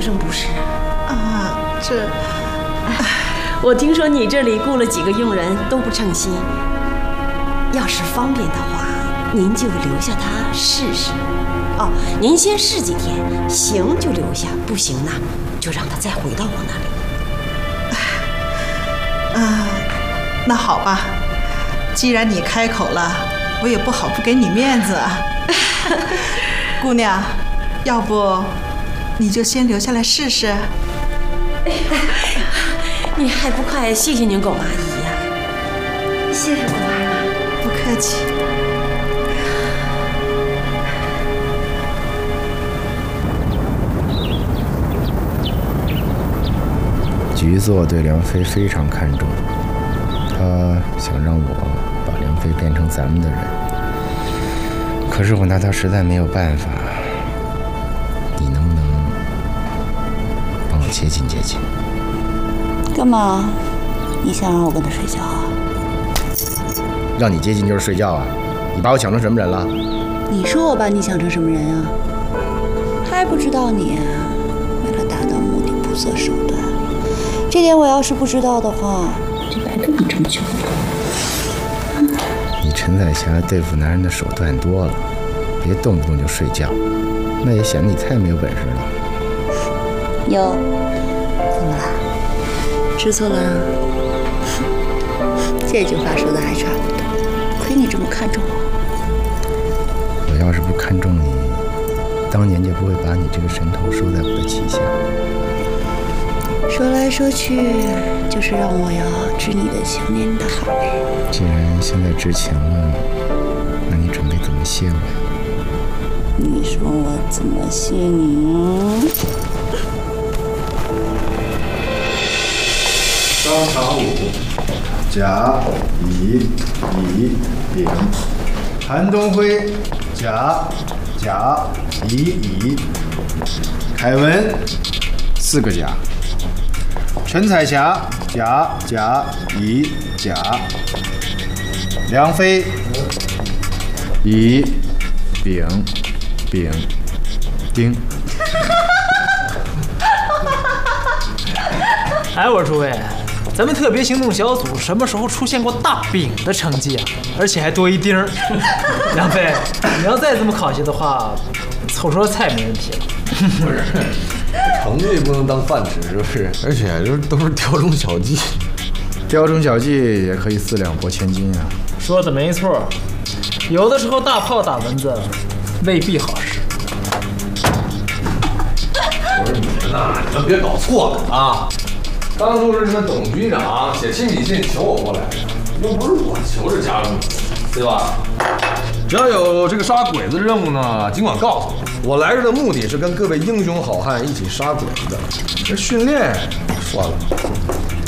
生不是？ 我听说你这里雇了几个佣人都不称心，要是方便的话，您就留下他试试。哦，您先试几天，行就留下，不行呢，就让他再回到我那里。 那好吧，既然你开口了，我也不好不给你面子。姑娘，要不你就先留下来试试。 你还不快谢谢您，狗阿姨呀！ 谢谢狗阿姨， 不客气。 局座对梁飞非常看重，他想让我把梁飞变成咱们的人，可是我拿他实在没有办法。你能不能帮我接近接近？ 干嘛？你想让我跟他睡觉啊？ 让你接近就是睡觉啊？你把我想成什么人了？ 你说我把你想成什么人啊？还不知道你为了达到目的不择手段。这点我要是不知道的话，就白跟你这么久了。 你陈彩霞对付男人的手段多了，别动不动就睡觉，那也显得你太没有本事了。 有，怎么啦？吃醋了？这句话说的还差不多，亏你这么看重我。 我要是不看重你，当年就不会把你这个神头收在我的旗下。 说来说去，就是让我要知你的情念你的好呗。 既然现在知情了，那你准备怎么谢我？ 你说我怎么谢你？ 商场舞，甲乙丙，韩东辉，甲乙，凯文，4个甲。陈彩霞，甲乙，梁飞，乙丙丁。 哎，我说诸位，咱们特别行动小组什么时候出现过大饼的成绩啊？而且还多一丁儿。梁飞，你要再这么考下的话，凑桌菜没问题了。 不是，成绩不能当饭吃，是不是？而且都是雕虫小技， 雕虫小技也可以4两拨千斤啊。 说的没错，有的时候大炮打蚊子未必好使。 不是你们呐，你们别搞错了啊！当初是你们董局长写亲笔信求我过来的，又不是我求着加入，对吧？只要有这个杀鬼子的任务呢，尽管告诉我。我来这的目的是跟各位英雄好汉一起杀鬼子的，这训练算了。